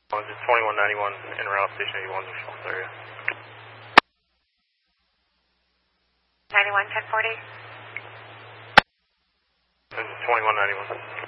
This is 2191 in route station 81 in Charlotte area. 91 1040. This is 2191.